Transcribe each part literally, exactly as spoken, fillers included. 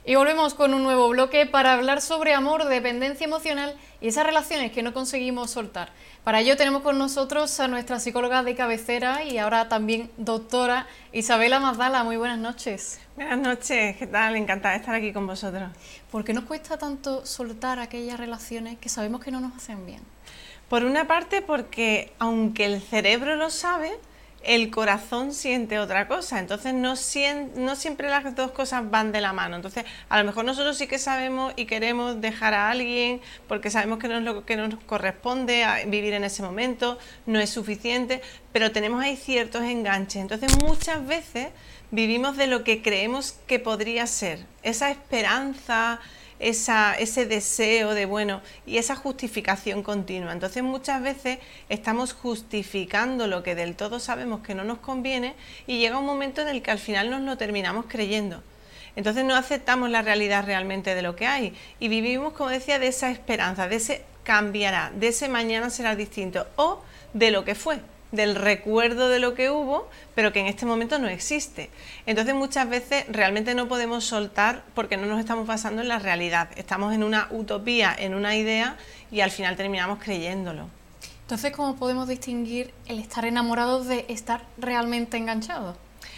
Y volvemos con un nuevo bloque para hablar sobre amor, dependencia emocional y esas relaciones que no conseguimos soltar. Para ello tenemos con nosotros a nuestra psicóloga de cabecera y ahora también doctora Isabela Mazdala. Muy buenas noches. Buenas noches, ¿qué tal? Encantada de estar aquí con vosotros. ¿Por qué nos cuesta tanto soltar aquellas relaciones que sabemos que no nos hacen bien? Por una parte porque aunque el cerebro lo sabe, el corazón siente otra cosa, entonces no, sien, no siempre las dos cosas van de la mano. Entonces a lo mejor nosotros sí que sabemos y queremos dejar a alguien porque sabemos que no es lo que nos corresponde a vivir en ese momento, no es suficiente, pero tenemos ahí ciertos enganches. Entonces muchas veces vivimos de lo que creemos que podría ser, esa esperanza, Esa, ese deseo de bueno y esa justificación continua. Entonces muchas veces estamos justificando lo que del todo sabemos que no nos conviene y llega un momento en el que al final nos lo terminamos creyendo. Entonces no aceptamos la realidad realmente de lo que hay y vivimos, como decía, de esa esperanza, de ese cambiará, de ese mañana será distinto o de lo que fue, del recuerdo de lo que hubo, pero que en este momento no existe. Entonces muchas veces realmente no podemos soltar porque no nos estamos basando en la realidad, estamos en una utopía, en una idea y al final terminamos creyéndolo. Entonces, ¿cómo podemos distinguir el estar enamorados de estar realmente enganchados?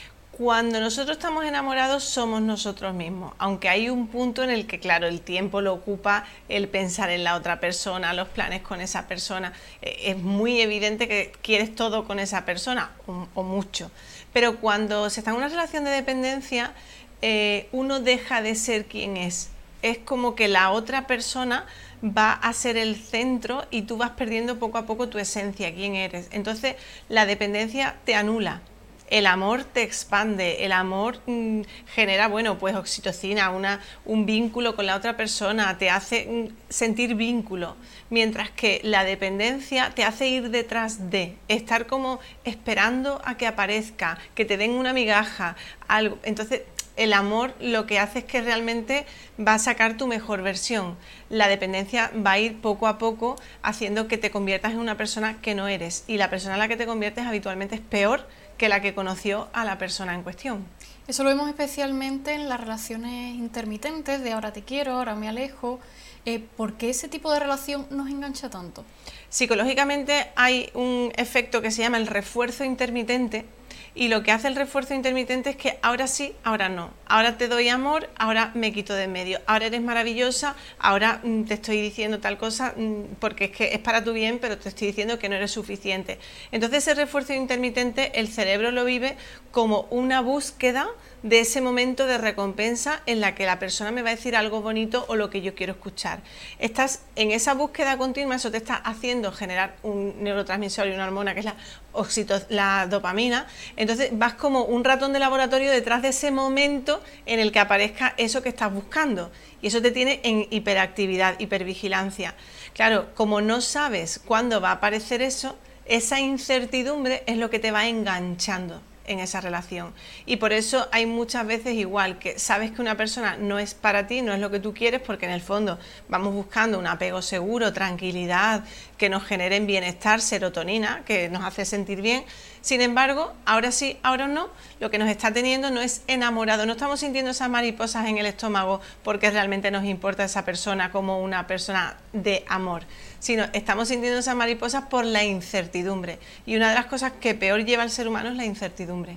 Cuando nosotros estamos enamorados somos nosotros mismos, aunque hay un punto en el que, claro, el tiempo lo ocupa el pensar en la otra persona, los planes con esa persona. Es muy evidente que quieres todo con esa persona, o, o mucho. Pero cuando se está en una relación de dependencia, eh, uno deja de ser quien es. Es como que la otra persona va a ser el centro y tú vas perdiendo poco a poco tu esencia, quién eres. Entonces, la dependencia te anula. El amor te expande, el amor mmm, genera, bueno, pues oxitocina, una, un vínculo con la otra persona, te hace mmm, sentir vínculo, mientras que la dependencia te hace ir detrás de, estar como esperando a que aparezca, que te den una migaja, algo. Entonces, el amor lo que hace es que realmente va a sacar tu mejor versión. La dependencia va a ir poco a poco haciendo que te conviertas en una persona que no eres, y la persona en la que te conviertes habitualmente es peor que la que conoció a la persona en cuestión. Eso lo vemos especialmente en las relaciones intermitentes de ahora te quiero, ahora me alejo. Eh, ¿Por qué ese tipo de relación nos engancha tanto? Psicológicamente hay un efecto que se llama el refuerzo intermitente, y lo que hace el refuerzo intermitente es que ahora sí, ahora no, ahora te doy amor, ahora me quito de en medio, ahora eres maravillosa, ahora mmm, te estoy diciendo tal cosa mmm, porque es que es para tu bien, pero te estoy diciendo que no eres suficiente. Entonces ese refuerzo intermitente el cerebro lo vive como una búsqueda de ese momento de recompensa en la que la persona me va a decir algo bonito o lo que yo quiero escuchar. Estás en esa búsqueda continua, eso te está haciendo generar un neurotransmisor y una hormona que es la, oxito, la dopamina. Entonces vas como un ratón de laboratorio detrás de ese momento en el que aparezca eso que estás buscando, y eso te tiene en hiperactividad, hipervigilancia. Claro, como no sabes cuándo va a aparecer eso, esa incertidumbre es lo que te va enganchando en esa relación, y por eso hay muchas veces igual que sabes que una persona no es para ti, no es lo que tú quieres, porque en el fondo vamos buscando un apego seguro, tranquilidad, que nos generen bienestar, serotonina, que nos hace sentir bien. Sin embargo, ahora sí, ahora no, lo que nos está teniendo no es enamorado, no estamos sintiendo esas mariposas en el estómago porque realmente nos importa esa persona como una persona de amor, sino estamos sintiendo esas mariposas por la incertidumbre, y una de las cosas que peor lleva al ser humano es la incertidumbre.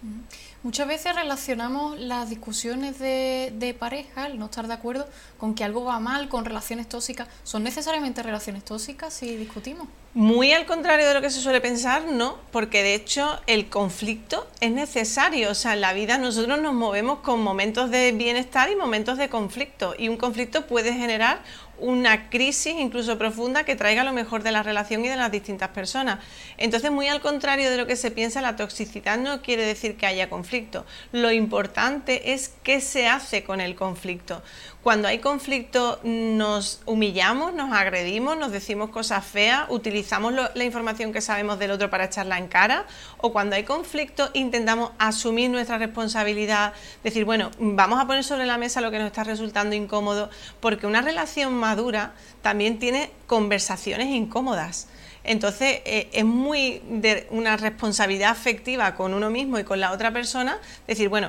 Muchas veces relacionamos las discusiones de, de pareja, el no estar de acuerdo, con que algo va mal, con relaciones tóxicas. ¿Son necesariamente relaciones tóxicas si discutimos? Muy al contrario de lo que se suele pensar, no, porque de hecho el conflicto es necesario. O sea, en la vida nosotros nos movemos con momentos de bienestar y momentos de conflicto, y un conflicto puede generar una crisis incluso profunda que traiga lo mejor de la relación y de las distintas personas. Entonces, muy al contrario de lo que se piensa, la toxicidad no quiere decir que haya conflicto. Lo importante es qué se hace con el conflicto. Cuando hay conflicto nos humillamos, nos agredimos, nos decimos cosas feas, utilizamos lo, la información que sabemos del otro para echarla en cara, o cuando hay conflicto intentamos asumir nuestra responsabilidad, decir, bueno, vamos a poner sobre la mesa lo que nos está resultando incómodo, porque una relación madura también tiene conversaciones incómodas. Entonces eh, es muy de una responsabilidad afectiva con uno mismo y con la otra persona, decir, bueno,